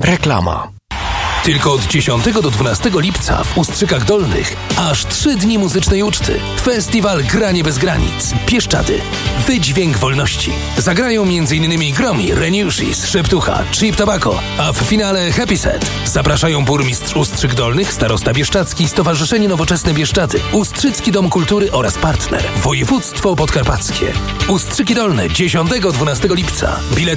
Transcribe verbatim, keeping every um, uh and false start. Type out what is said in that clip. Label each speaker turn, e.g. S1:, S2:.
S1: Reklama.
S2: Tylko od dziesiątego do dwunastego lipca w Ustrzykach Dolnych aż trzy dni muzycznej uczty. Festiwal Granie bez granic. Pieszczady. Wydźwięk wolności. Zagrają m.in. Gromi, Reniusis, Szeptucha, Cheap Tobacco, a w finale Happy Set. Zapraszają burmistrz Ustrzyk Dolnych, starosta bieszczadzki, Stowarzyszenie Nowoczesne Bieszczady, Ustrzycki Dom Kultury oraz partner Województwo Podkarpackie. Ustrzyki Dolne dziesiątego do dwunastego lipca. Bilety